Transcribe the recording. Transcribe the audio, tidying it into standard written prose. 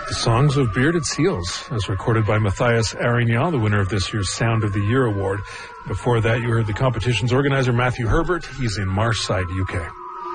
The Songs of Bearded Seals, as recorded by Matthias Arignan, the winner of this year's Sound of the Year award. Before that, you heard the competition's organizer, Matthew Herbert. He's in Marshside, UK.